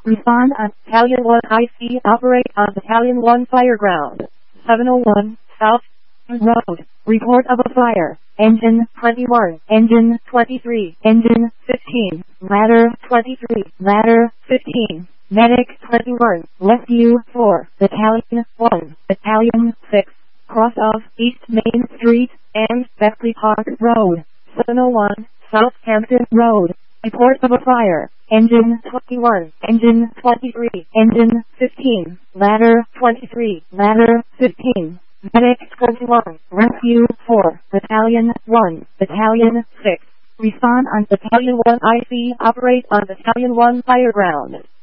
Respond on Battalion 1 IC. Operate on Battalion 1 Fireground. 701 South Road. Report of a fire. Engine 21, Engine 23, Engine 15, Ladder 23, Ladder 15, Medic 21, Rescue 4, Battalion 1, Battalion 6, cross off East Main Street and Beckley Park Road, 701 Southampton Road. Report of a fire. Engine 21, Engine 23, Engine 15, Ladder 23, Ladder 15, Medic 21, Rescue 4, Battalion 1, Battalion 6. Respond on Battalion 1 IC. Operate on Battalion 1 Fireground.